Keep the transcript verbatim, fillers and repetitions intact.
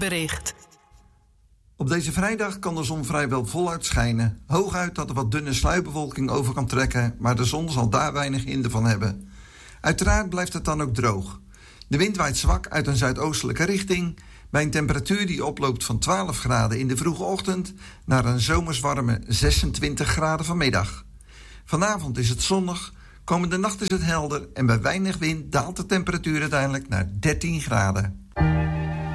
weerbericht. Op deze vrijdag kan de zon vrijwel voluit schijnen. Hooguit dat er wat dunne sluierbewolking over kan trekken, maar de zon zal daar weinig hinder van hebben. Uiteraard blijft het dan ook droog. De wind waait zwak uit een zuidoostelijke richting, bij een temperatuur die oploopt van twaalf graden in de vroege ochtend naar een zomerswarme zesentwintig graden vanmiddag. Vanavond is het zonnig, komende nacht is het helder en bij weinig wind daalt de temperatuur uiteindelijk naar dertien graden.